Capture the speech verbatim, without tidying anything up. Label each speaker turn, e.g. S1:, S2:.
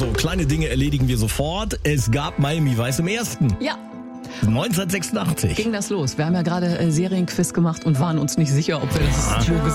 S1: Also kleine Dinge erledigen wir sofort. Es gab Miami Vice im ersten.
S2: Ja.
S1: neunzehnhundertsechsundachtzig.
S2: Ging das los. Wir haben ja gerade äh, Serienquiz gemacht und waren uns nicht sicher, ob wir das so